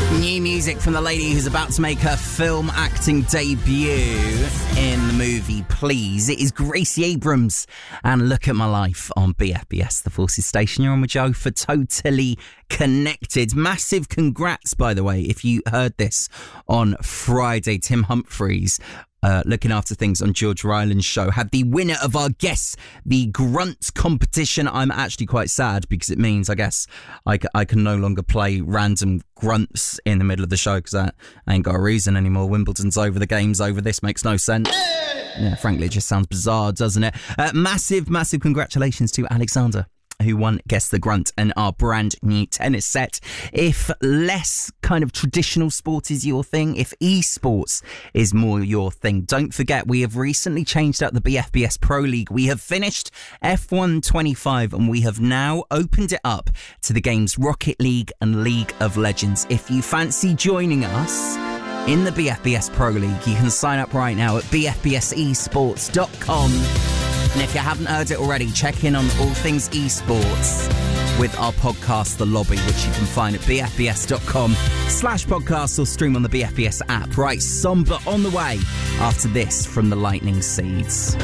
New music from the lady who's about to make her film acting debut in the movie Please. It is Gracie Abrams and Look at My Life on BFBS, the Forces Station. You're on with Joe for Totally Connected. Massive congrats, by the way, if you heard this on Friday. Tim Humphries, looking after things on George Ryland's show, had the winner of our Guess the Grunt competition. I'm actually quite sad because it means, I guess, I can no longer play random grunts in the middle of the show because I ain't got a reason anymore. Wimbledon's over, the game's over, this makes no sense. Yeah, frankly, it just sounds bizarre, doesn't it? Massive congratulations to Alexander, who won Guess the Grunt and our brand new tennis set. If less kind of traditional sport is your thing, if esports is more your thing, don't forget we have recently changed up the BFBS Pro League. We have finished F1 25 and we have now opened it up to the games Rocket League and League of Legends. If you fancy joining us in the BFBS Pro League, you can sign up right now at bfbsesports.com. And if you haven't heard it already, check in on all things esports with our podcast, The Lobby, which you can find at bfbs.com/podcast or stream on the BFBS app. Right, Samba on the way after this from the Lightning Seeds.